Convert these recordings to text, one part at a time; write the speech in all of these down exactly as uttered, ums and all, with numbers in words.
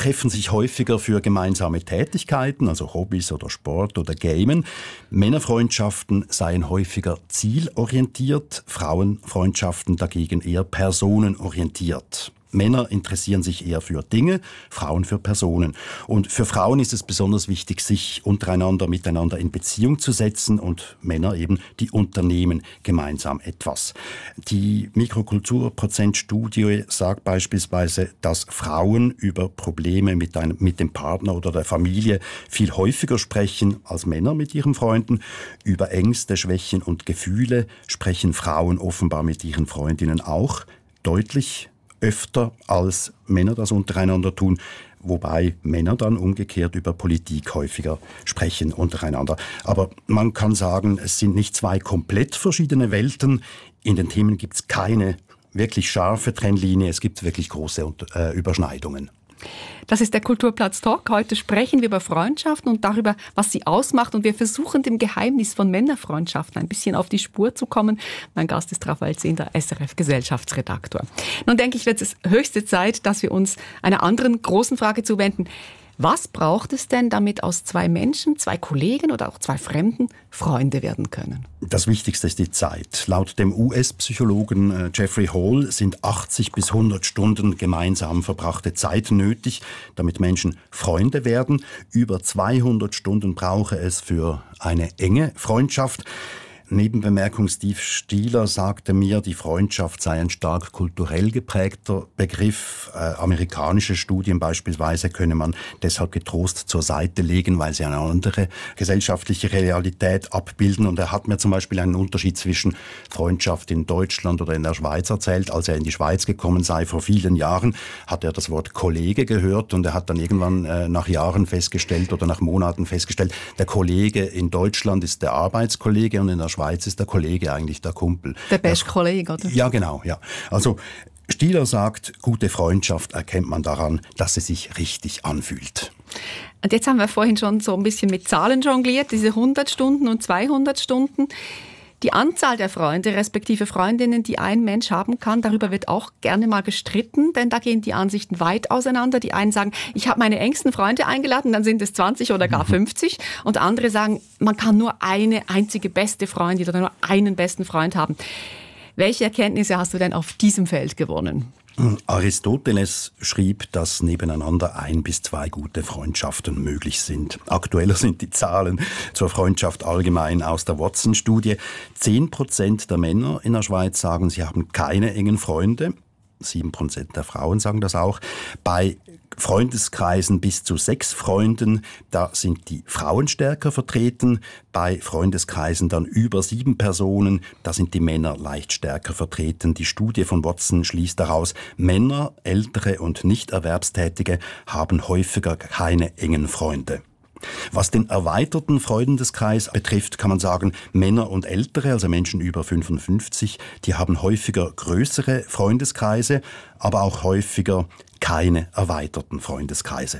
treffen sich häufiger für gemeinsame Tätigkeiten, also Hobbys oder Sport oder Gamen. Männerfreundschaften seien häufiger zielorientiert, Frauenfreundschaften dagegen eher personenorientiert. Männer interessieren sich eher für Dinge, Frauen für Personen. Und für Frauen ist es besonders wichtig, sich untereinander, miteinander in Beziehung zu setzen und Männer eben, die unternehmen gemeinsam etwas. Die Mikrokulturprozentstudie sagt beispielsweise, dass Frauen über Probleme mit, einem, mit dem Partner oder der Familie viel häufiger sprechen als Männer mit ihren Freunden. Über Ängste, Schwächen und Gefühle sprechen Frauen offenbar mit ihren Freundinnen auch deutlich öfter als Männer das untereinander tun, wobei Männer dann umgekehrt über Politik häufiger sprechen untereinander. Aber man kann sagen, es sind nicht zwei komplett verschiedene Welten. In den Themen gibt es keine wirklich scharfe Trennlinie, es gibt wirklich große äh, Überschneidungen. Das ist der Kulturplatz Talk. Heute sprechen wir über Freundschaften und darüber, was sie ausmacht. Und wir versuchen, dem Geheimnis von Männerfreundschaften ein bisschen auf die Spur zu kommen. Mein Gast ist Raphael Zehnder, S R F-Gesellschaftsredaktor. Nun denke ich, wird es höchste Zeit, dass wir uns einer anderen großen Frage zuwenden. Was braucht es denn, damit aus zwei Menschen, zwei Kollegen oder auch zwei Fremden Freunde werden können? Das Wichtigste ist die Zeit. Laut dem U S-Psychologen Jeffrey Hall sind achtzig bis hundert Stunden gemeinsam verbrachte Zeit nötig, damit Menschen Freunde werden. Über zweihundert Stunden brauche es für eine enge Freundschaft. Nebenbemerkung, Steve Stieler sagte mir, die Freundschaft sei ein stark kulturell geprägter Begriff. Äh, amerikanische Studien beispielsweise könne man deshalb getrost zur Seite legen, weil sie eine andere gesellschaftliche Realität abbilden. Und er hat mir zum Beispiel einen Unterschied zwischen Freundschaft in Deutschland oder in der Schweiz erzählt. Als er in die Schweiz gekommen sei vor vielen Jahren, hat er das Wort Kollege gehört und er hat dann irgendwann äh, nach Jahren festgestellt oder nach Monaten festgestellt, der Kollege in Deutschland ist der Arbeitskollege und in der Schweiz ist der Kollege eigentlich der Kumpel. Der beste Kollege, oder? Ja, genau, ja. Also Stieler sagt, gute Freundschaft erkennt man daran, dass sie sich richtig anfühlt. Und jetzt haben wir vorhin schon so ein bisschen mit Zahlen jongliert, diese hundert Stunden und zweihundert Stunden. Die Anzahl der Freunde, respektive Freundinnen, die ein Mensch haben kann, darüber wird auch gerne mal gestritten, denn da gehen die Ansichten weit auseinander. Die einen sagen, ich habe meine engsten Freunde eingeladen, dann sind es zwanzig oder gar fünfzig. Und andere sagen, man kann nur eine einzige beste Freundin oder nur einen besten Freund haben. Welche Erkenntnisse hast du denn auf diesem Feld gewonnen? Aristoteles schrieb, dass nebeneinander ein bis zwei gute Freundschaften möglich sind. Aktueller sind die Zahlen zur Freundschaft allgemein aus der Watson-Studie. Zehn Prozent der Männer in der Schweiz sagen, sie haben keine engen Freunde. Sieben Prozent der Frauen sagen das auch. Bei Freundeskreisen bis zu sechs Freunden, da sind die Frauen stärker vertreten. Bei Freundeskreisen dann über sieben Personen, da sind die Männer leicht stärker vertreten. Die Studie von Watson schließt daraus, Männer, Ältere und Nichterwerbstätige haben häufiger keine engen Freunde. Was den erweiterten Freundeskreis betrifft, kann man sagen, Männer und Ältere, also Menschen über fünfundfünfzig, die haben häufiger größere Freundeskreise, aber auch häufiger keine erweiterten Freundeskreise.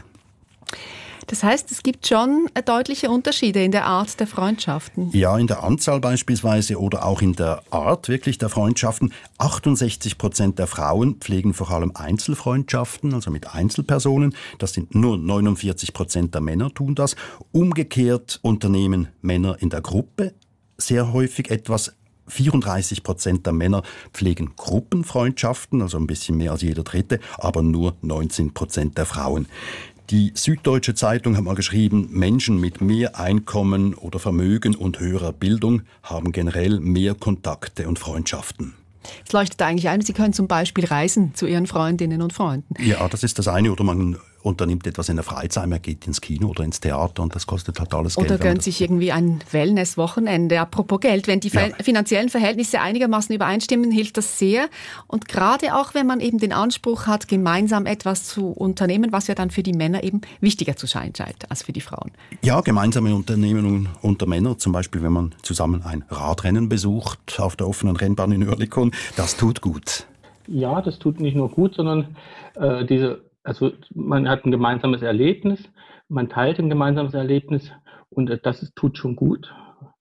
Das heißt, es gibt schon deutliche Unterschiede in der Art der Freundschaften. Ja, in der Anzahl beispielsweise oder auch in der Art wirklich der Freundschaften. achtundsechzig Prozent der Frauen pflegen vor allem Einzelfreundschaften, also mit Einzelpersonen. Das sind nur neunundvierzig Prozent der Männer tun das. Umgekehrt unternehmen Männer in der Gruppe sehr häufig etwas. vierunddreißig Prozent der Männer pflegen Gruppenfreundschaften, also ein bisschen mehr als jeder Dritte, aber nur neunzehn Prozent der Frauen. Die Süddeutsche Zeitung hat mal geschrieben, Menschen mit mehr Einkommen oder Vermögen und höherer Bildung haben generell mehr Kontakte und Freundschaften. Es leuchtet eigentlich ein, Sie können zum Beispiel reisen zu Ihren Freundinnen und Freunden. Ja, das ist das eine. Oder man unternimmt etwas in der Freizeit, man geht ins Kino oder ins Theater und das kostet halt alles Geld. Oder gönnt sich irgendwie ein Wellness-Wochenende. Apropos Geld, wenn die ja. finanziellen Verhältnisse einigermaßen übereinstimmen, hilft das sehr. Und gerade auch, wenn man eben den Anspruch hat, gemeinsam etwas zu unternehmen, was ja dann für die Männer eben wichtiger zu sein scheint als für die Frauen. Ja, gemeinsame Unternehmungen unter Männern, zum Beispiel wenn man zusammen ein Radrennen besucht auf der offenen Rennbahn in Oerlikon, das tut gut. Ja, das tut nicht nur gut, sondern äh, diese Also man hat ein gemeinsames Erlebnis, man teilt ein gemeinsames Erlebnis und das ist, tut schon gut.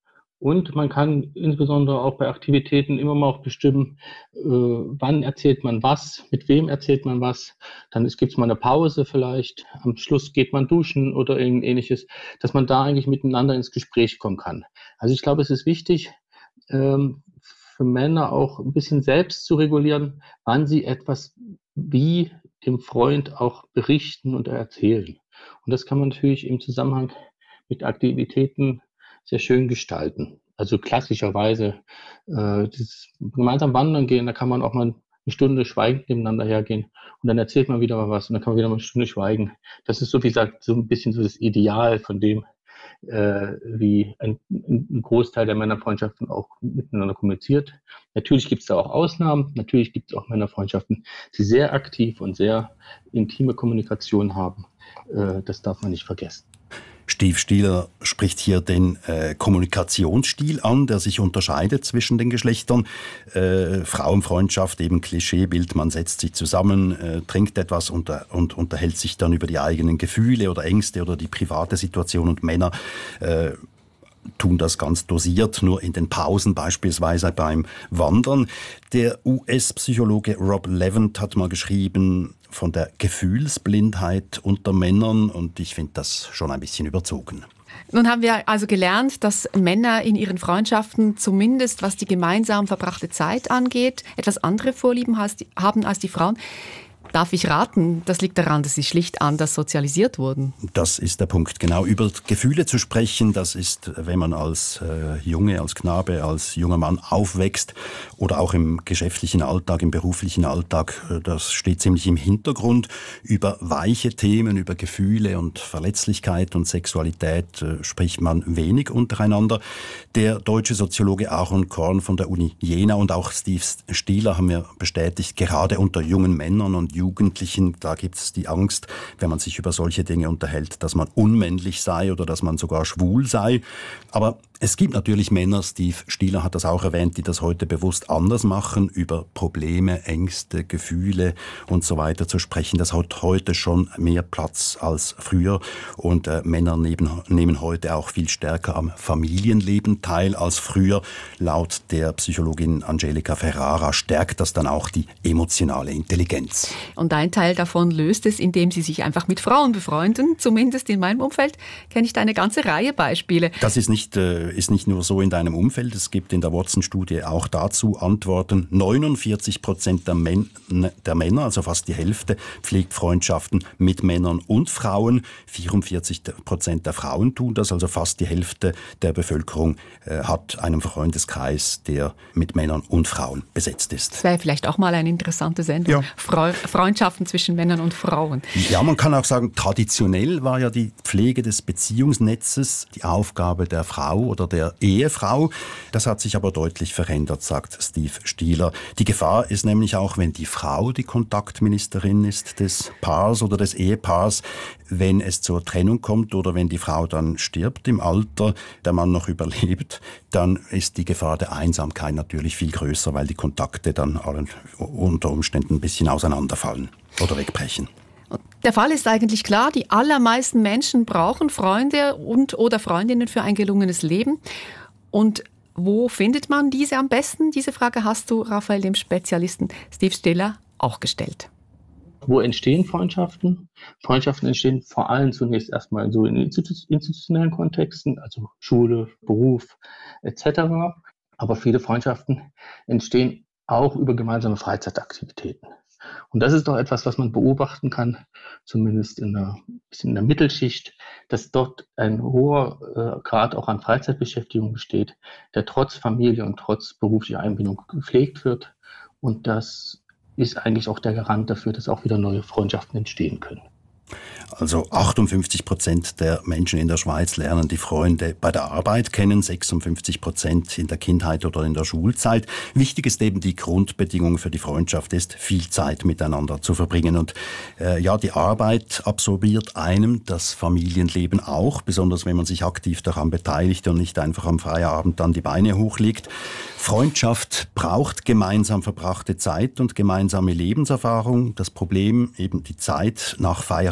Und man kann insbesondere auch bei Aktivitäten immer mal auch bestimmen, äh, wann erzählt man was, mit wem erzählt man was. Dann gibt es mal eine Pause vielleicht, am Schluss geht man duschen oder ähnliches, dass man da eigentlich miteinander ins Gespräch kommen kann. Also ich glaube, es ist wichtig, ähm, für Männer auch ein bisschen selbst zu regulieren, wann sie etwas wie dem Freund auch berichten und erzählen. Und das kann man natürlich im Zusammenhang mit Aktivitäten sehr schön gestalten. Also klassischerweise äh, dieses gemeinsam wandern gehen, da kann man auch mal eine Stunde schweigend nebeneinander hergehen und dann erzählt man wieder mal was und dann kann man wieder mal eine Stunde schweigen. Das ist so, wie gesagt, so ein bisschen so das Ideal von dem, äh, wie ein, ein Großteil der Männerfreundschaften auch miteinander kommuniziert. Natürlich gibt es da auch Ausnahmen, natürlich gibt es auch Männerfreundschaften, die sehr aktiv und sehr intime Kommunikation haben. Äh, das darf man nicht vergessen. Steve Stieler spricht hier den äh, Kommunikationsstil an, der sich unterscheidet zwischen den Geschlechtern. Äh, Frauenfreundschaft, eben Klischeebild, man setzt sich zusammen, äh, trinkt etwas unter, und unterhält sich dann über die eigenen Gefühle oder Ängste oder die private Situation. Und Männer äh, tun das ganz dosiert, nur in den Pausen, beispielsweise beim Wandern. Der U S-Psychologe Rob Levant hat mal geschrieben von der Gefühlsblindheit unter Männern und ich finde das schon ein bisschen überzogen. Nun haben wir also gelernt, dass Männer in ihren Freundschaften zumindest, was die gemeinsam verbrachte Zeit angeht, etwas andere Vorlieben haben als die Frauen. Darf ich raten, das liegt daran, dass sie schlicht anders sozialisiert wurden. Das ist der Punkt, genau. Über Gefühle zu sprechen, das ist, wenn man als äh, Junge, als Knabe, als junger Mann aufwächst oder auch im geschäftlichen Alltag, im beruflichen Alltag, äh, das steht ziemlich im Hintergrund. Über weiche Themen, über Gefühle und Verletzlichkeit und Sexualität äh, spricht man wenig untereinander. Der deutsche Soziologe Aaron Korn von der Uni Jena und auch Steve Stieler haben mir bestätigt, gerade unter jungen Männern und Jugendlichen, da gibt es die Angst, wenn man sich über solche Dinge unterhält, dass man unmännlich sei oder dass man sogar schwul sei. Aber es gibt natürlich Männer, Steve Stieler hat das auch erwähnt, die das heute bewusst anders machen, über Probleme, Ängste, Gefühle und so weiter zu sprechen. Das hat heute schon mehr Platz als früher und äh, Männer nehmen, nehmen heute auch viel stärker am Familienleben teil als früher. Laut der Psychologin Angelika Ferrara stärkt das dann auch die emotionale Intelligenz. Und ein Teil davon löst es, indem sie sich einfach mit Frauen befreunden. Zumindest in meinem Umfeld kenne ich da eine ganze Reihe Beispiele. Das ist nicht, äh, ist nicht nur so in deinem Umfeld. Es gibt in der Watson-Studie auch dazu Antworten. neunundvierzig Prozent der, Män- der Männer, also fast die Hälfte, pflegt Freundschaften mit Männern und Frauen. vierundvierzig Prozent der Frauen tun das, also fast die Hälfte der Bevölkerung äh, hat einen Freundeskreis, der mit Männern und Frauen besetzt ist. Das wäre vielleicht auch mal eine interessante Sendung. Ja. Freu- Freundschaften zwischen Männern und Frauen. Ja, man kann auch sagen, traditionell war ja die Pflege des Beziehungsnetzes die Aufgabe der Frau oder der Ehefrau. Das hat sich aber deutlich verändert, sagt Steve Stieler. Die Gefahr ist nämlich auch, wenn die Frau die Kontaktministerin ist des Paars oder des Ehepaars, wenn es zur Trennung kommt oder wenn die Frau dann stirbt im Alter, der Mann noch überlebt, dann ist die Gefahr der Einsamkeit natürlich viel größer, weil die Kontakte dann unter Umständen ein bisschen auseinanderfallen oder wegbrechen. Der Fall ist eigentlich klar, die allermeisten Menschen brauchen Freunde und oder Freundinnen für ein gelungenes Leben. Und wo findet man diese am besten? Diese Frage hast du, Raphael, dem Spezialisten Steve Stieler, auch gestellt. Wo entstehen Freundschaften? Freundschaften entstehen vor allem zunächst erstmal so in institutionellen Kontexten, also Schule, Beruf et cetera. Aber viele Freundschaften entstehen auch über gemeinsame Freizeitaktivitäten. Und das ist doch etwas, was man beobachten kann, zumindest in der, in der Mittelschicht, dass dort ein hoher äh, Grad auch an Freizeitbeschäftigung besteht, der trotz Familie und trotz beruflicher Einbindung gepflegt wird. Und das ist eigentlich auch der Garant dafür, dass auch wieder neue Freundschaften entstehen können. Also achtundfünfzig Prozent der Menschen in der Schweiz lernen die Freunde bei der Arbeit kennen, sechsundfünfzig Prozent in der Kindheit oder in der Schulzeit. Wichtig ist eben, die Grundbedingung für die Freundschaft ist, viel Zeit miteinander zu verbringen. Und äh, ja, die Arbeit absorbiert einem das Familienleben auch, besonders wenn man sich aktiv daran beteiligt und nicht einfach am Feierabend dann die Beine hochlegt. Freundschaft braucht gemeinsam verbrachte Zeit und gemeinsame Lebenserfahrung. Das Problem, eben die Zeit nach Feierabend,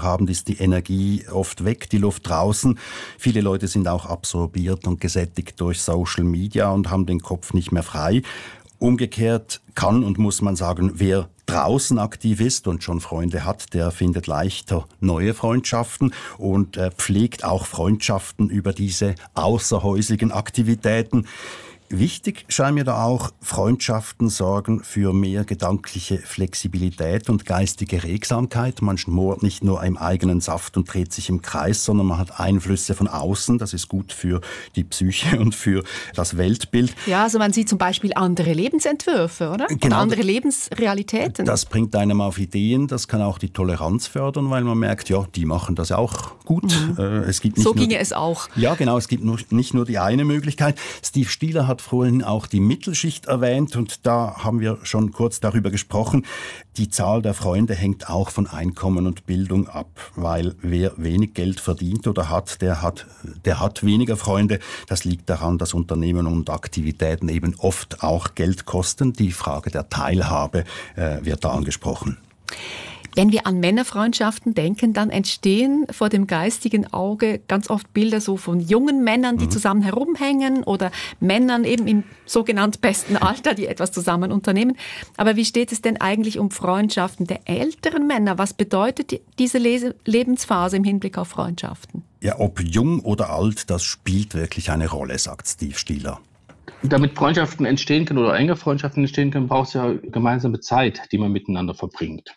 Feierabend ist die Energie oft weg, die Luft draußen. Viele Leute sind auch absorbiert und gesättigt durch Social Media und haben den Kopf nicht mehr frei. Umgekehrt kann und muss man sagen, wer draußen aktiv ist und schon Freunde hat, der findet leichter neue Freundschaften und äh, pflegt auch Freundschaften über diese außerhäusigen Aktivitäten. Wichtig scheint mir da auch, Freundschaften sorgen für mehr gedankliche Flexibilität und geistige Regsamkeit. Man schmort nicht nur im eigenen Saft und dreht sich im Kreis, sondern man hat Einflüsse von außen. Das ist gut für die Psyche und für das Weltbild. Ja, also man sieht zum Beispiel andere Lebensentwürfe, oder? Genau. Oder andere Lebensrealitäten. Das bringt einem auf Ideen. Das kann auch die Toleranz fördern, weil man merkt, ja, die machen das auch gut. Mhm. Es gibt nicht so nur, ginge es auch. Ja, genau. Es gibt nur, nicht nur die eine Möglichkeit. Steve Stieler hat vorhin auch die Mittelschicht erwähnt und da haben wir schon kurz darüber gesprochen. Die Zahl der Freunde hängt auch von Einkommen und Bildung ab, weil wer wenig Geld verdient oder hat, der hat, der hat weniger Freunde. Das liegt daran, dass Unternehmen und Aktivitäten eben oft auch Geld kosten. Die Frage der Teilhabe äh, wird da angesprochen. Wenn wir an Männerfreundschaften denken, dann entstehen vor dem geistigen Auge ganz oft Bilder so von jungen Männern, die mhm. zusammen herumhängen oder Männern eben im sogenannten besten Alter, die etwas zusammen unternehmen. Aber wie steht es denn eigentlich um Freundschaften der älteren Männer? Was bedeutet diese Les- Lebensphase im Hinblick auf Freundschaften? Ja, ob jung oder alt, das spielt wirklich eine Rolle, sagt Steve Stieler. Damit Freundschaften entstehen können oder enge Freundschaften entstehen können, braucht es ja gemeinsame Zeit, die man miteinander verbringt.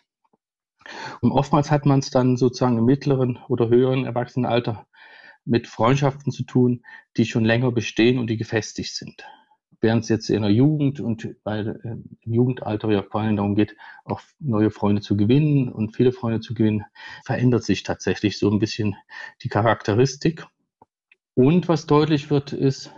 Und oftmals hat man es dann sozusagen im mittleren oder höheren Erwachsenenalter mit Freundschaften zu tun, die schon länger bestehen und die gefestigt sind. Während es jetzt in der Jugend und bei, äh, im Jugendalter ja vor allem darum geht, auch neue Freunde zu gewinnen und viele Freunde zu gewinnen, verändert sich tatsächlich so ein bisschen die Charakteristik. Und was deutlich wird, ist,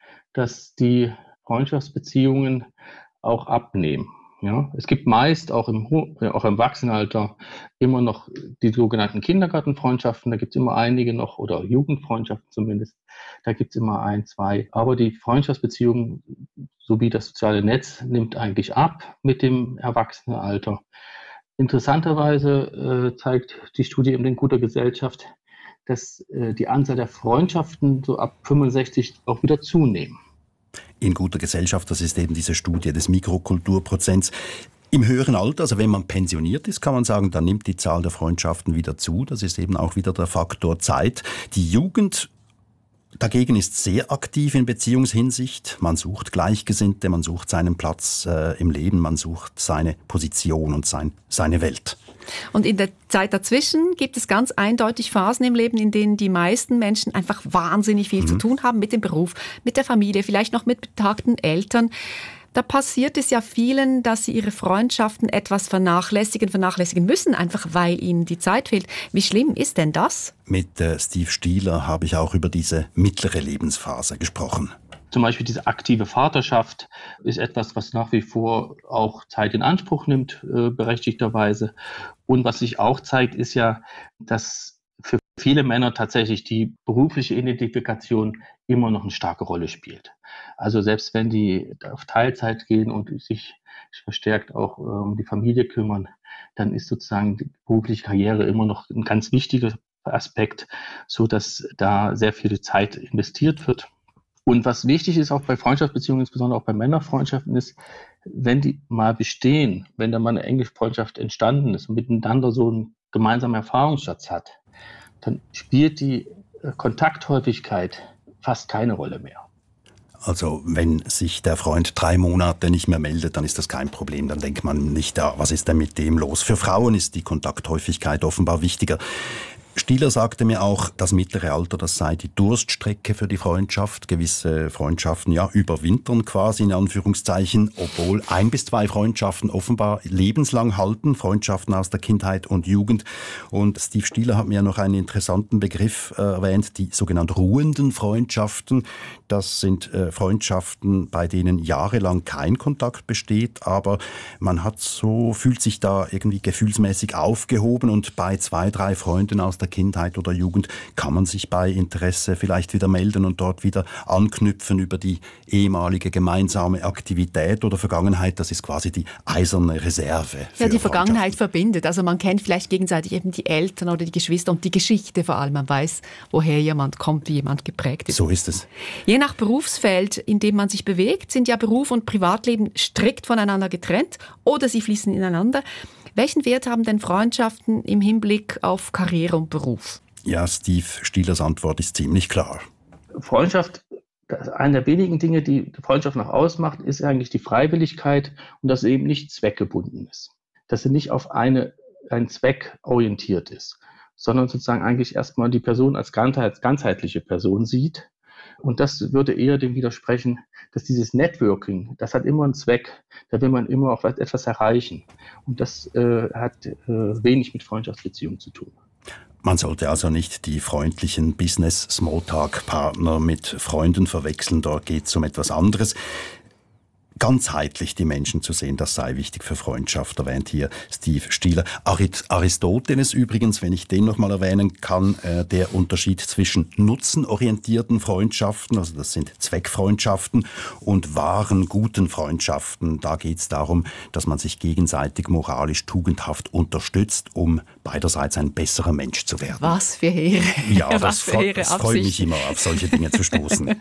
dass die Freundschaftsbeziehungen auch abnehmen. Ja, es gibt meist auch im, auch im Erwachsenenalter immer noch die sogenannten Kindergartenfreundschaften, da gibt es immer einige noch, oder Jugendfreundschaften zumindest, da gibt es immer ein, zwei. Aber die Freundschaftsbeziehung sowie das soziale Netz nimmt eigentlich ab mit dem Erwachsenenalter. Interessanterweise äh, zeigt die Studie in guter Gesellschaft, dass äh, die Anzahl der Freundschaften so ab fünfundsechzig auch wieder zunehmen. In guter Gesellschaft, das ist eben diese Studie des Mikrokulturprozents. Im höheren Alter, also wenn man pensioniert ist, kann man sagen, dann nimmt die Zahl der Freundschaften wieder zu. Das ist eben auch wieder der Faktor Zeit. Die Jugend dagegen ist sehr aktiv in Beziehungshinsicht. Man sucht Gleichgesinnte, man sucht seinen Platz äh, im Leben, man sucht seine Position und sein, seine Welt. Und in der Zeit dazwischen gibt es ganz eindeutig Phasen im Leben, in denen die meisten Menschen einfach wahnsinnig viel mhm. zu tun haben mit dem Beruf, mit der Familie, vielleicht noch mit betagten Eltern. Da passiert es ja vielen, dass sie ihre Freundschaften etwas vernachlässigen, vernachlässigen müssen, einfach weil ihnen die Zeit fehlt. Wie schlimm ist denn das? Mit äh, Steve Stieler habe ich auch über diese mittlere Lebensphase gesprochen. Zum Beispiel diese aktive Vaterschaft ist etwas, was nach wie vor auch Zeit in Anspruch nimmt, äh, berechtigterweise. Und was sich auch zeigt, ist ja, dass für viele Männer tatsächlich die berufliche Identifikation immer noch eine starke Rolle spielt. Also selbst wenn die auf Teilzeit gehen und sich verstärkt auch äh, um die Familie kümmern, dann ist sozusagen die berufliche Karriere immer noch ein ganz wichtiger Aspekt, so dass da sehr viel Zeit investiert wird. Und was wichtig ist auch bei Freundschaftsbeziehungen, insbesondere auch bei Männerfreundschaften, ist, wenn die mal bestehen, wenn da mal eine enge Freundschaft entstanden ist und miteinander so einen gemeinsamen Erfahrungsschatz hat, dann spielt die Kontakthäufigkeit fast keine Rolle mehr. Also wenn sich der Freund drei Monate nicht mehr meldet, dann ist das kein Problem. Dann denkt man nicht, ah, was ist denn mit dem los? Für Frauen ist die Kontakthäufigkeit offenbar wichtiger. Stieler sagte mir auch, das mittlere Alter, das sei die Durststrecke für die Freundschaft. Gewisse Freundschaften, ja, überwintern quasi in Anführungszeichen, obwohl ein bis zwei Freundschaften offenbar lebenslang halten, Freundschaften aus der Kindheit und Jugend. Und Steve Stieler hat mir noch einen interessanten Begriff äh, erwähnt, die sogenannten ruhenden Freundschaften. Das sind äh, Freundschaften, bei denen jahrelang kein Kontakt besteht, aber man hat so, fühlt sich da irgendwie gefühlsmäßig aufgehoben und bei zwei, drei Freunden aus der Kindheit oder Jugend, kann man sich bei Interesse vielleicht wieder melden und dort wieder anknüpfen über die ehemalige gemeinsame Aktivität oder Vergangenheit. Das ist quasi die eiserne Reserve. Ja, die Vergangenheit verbindet. Also man kennt vielleicht gegenseitig eben die Eltern oder die Geschwister und die Geschichte vor allem. Man weiß, woher jemand kommt, wie jemand geprägt ist. So ist es. Je nach Berufsfeld, in dem man sich bewegt, sind ja Beruf und Privatleben strikt voneinander getrennt oder sie fließen ineinander. Welchen Wert haben denn Freundschaften im Hinblick auf Karriere und Beruf? Ja, Steve Stielers Antwort ist ziemlich klar. Freundschaft, eine der wenigen Dinge, die die Freundschaft noch ausmacht, ist eigentlich die Freiwilligkeit und dass sie eben nicht zweckgebunden ist. Dass sie nicht auf eine, einen Zweck orientiert ist, sondern sozusagen eigentlich erstmal die Person als ganzheitliche Person sieht. Und das würde eher dem widersprechen, dass dieses Networking, das hat immer einen Zweck, da will man immer auch etwas erreichen. Und das äh, hat äh, wenig mit Freundschaftsbeziehungen zu tun. Man sollte also nicht die freundlichen Business-Smalltalk-Partner mit Freunden verwechseln, dort geht es um etwas anderes. Ganzheitlich die Menschen zu sehen, das sei wichtig für Freundschaft, erwähnt hier Steve Stieler. Aristoteles übrigens, wenn ich den noch mal erwähnen kann, äh, der Unterschied zwischen nutzenorientierten Freundschaften, also das sind Zweckfreundschaften, und wahren, guten Freundschaften. Da geht es darum, dass man sich gegenseitig moralisch tugendhaft unterstützt, um beiderseits ein besserer Mensch zu werden. Was für hehre Ja, das, Was für fre- hehre das freut mich immer, auf solche Dinge zu stoßen.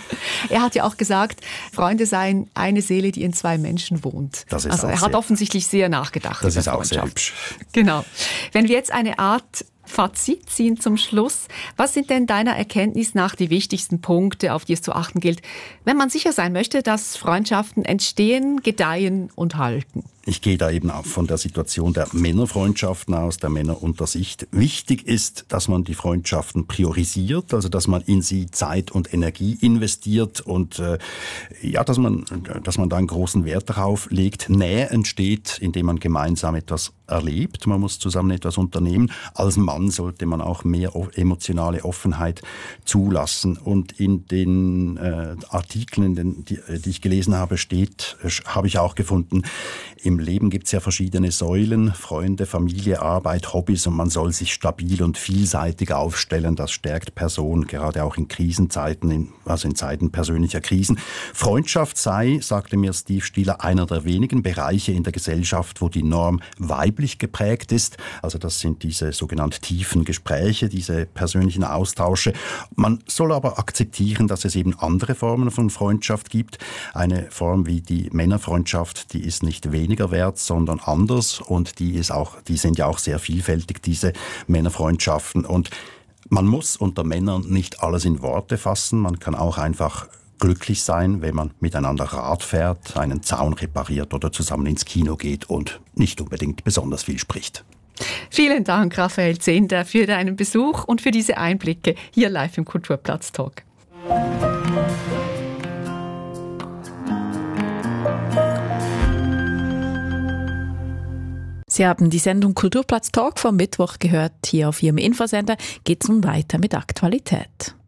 Er hat ja auch gesagt, Freunde seien eine Seele, die in zwei Menschen wohnt. Das ist also auch er hat sehr, offensichtlich sehr nachgedacht. Das über ist auch sehr Freundschaft. hübsch. Genau. Wenn wir jetzt eine Art Fazit ziehen zum Schluss, was sind denn deiner Erkenntnis nach die wichtigsten Punkte, auf die es zu achten gilt, wenn man sicher sein möchte, dass Freundschaften entstehen, gedeihen und halten? Ich gehe da eben auch von der Situation der Männerfreundschaften aus, der Männer unter sich. Wichtig ist, dass man die Freundschaften priorisiert, also dass man in sie Zeit und Energie investiert und äh, ja, dass man, dass man da einen großen Wert darauf legt. Nähe entsteht, indem man gemeinsam etwas erlebt. Man muss zusammen etwas unternehmen. Als Mann sollte man auch mehr emotionale Offenheit zulassen. Und in den äh, Artikeln, in den, die, die ich gelesen habe, steht, äh, habe ich auch gefunden, im Leben gibt es ja verschiedene Säulen, Freunde, Familie, Arbeit, Hobbys, und man soll sich stabil und vielseitig aufstellen. Das stärkt Person, gerade auch in Krisenzeiten, in, also in Zeiten persönlicher Krisen. Freundschaft sei, sagte mir Steve Stieler, einer der wenigen Bereiche in der Gesellschaft, wo die Norm weiblich geprägt ist. Also das sind diese sogenannten tiefen Gespräche, diese persönlichen Austausche. Man soll aber akzeptieren, dass es eben andere Formen von Freundschaft gibt. Eine Form wie die Männerfreundschaft, die ist nicht weniger wert, sondern anders, und die ist auch, die sind ja auch sehr vielfältig, diese Männerfreundschaften. Und man muss unter Männern nicht alles in Worte fassen, man kann auch einfach glücklich sein, wenn man miteinander Rad fährt, einen Zaun repariert oder zusammen ins Kino geht und nicht unbedingt besonders viel spricht. Vielen Dank, Raphael Zehnder, für deinen Besuch und für diese Einblicke hier live im Kulturplatz Talk. Sie haben die Sendung Kulturplatz Talk vom Mittwoch gehört. Hier auf Ihrem Infosender geht es nun weiter mit Aktualität.